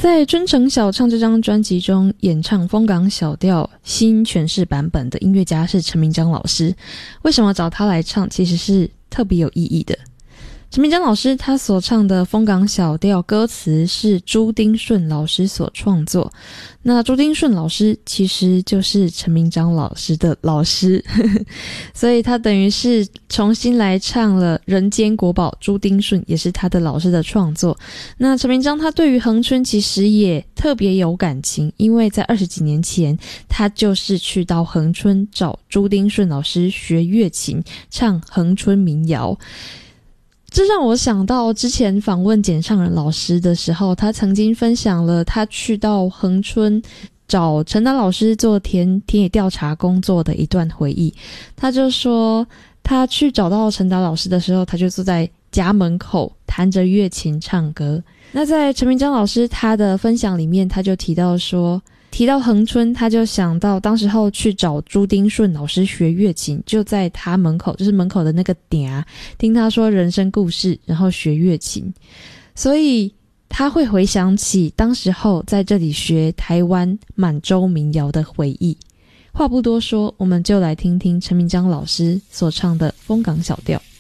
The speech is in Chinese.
在《真诚小唱》这张专辑中演唱风港小调新诠释版本的音乐家是陈明章老师。为什么找他来唱，其实是特别有意义的。陈明章老师他所唱的风港小调歌词是朱丁顺老师所创作，那朱丁顺老师其实就是陈明章老师的老师所以他等于是重新来唱了人间国宝朱丁顺，也是他的老师的创作。那陈明章他对于恒春其实也特别有感情，因为在20几年前他就是去到恒春找朱丁顺老师学乐琴，唱恒春民谣。这让我想到之前访问简上人老师的时候，他曾经分享了他去到恒春找陈达老师做田野调查工作的一段回忆。他就说他去找到陈达老师的时候，他就坐在家门口弹着乐琴唱歌。那在陈明章老师他的分享里面，他就提到恒春，他就想到当时候去找朱丁顺老师学乐琴，就在他门口，就是门口的那个点听他说人生故事，然后学乐琴。所以他会回想起当时候在这里学台湾满洲民谣的回忆。话不多说，我们就来听听陈明章老师所唱的风港小调。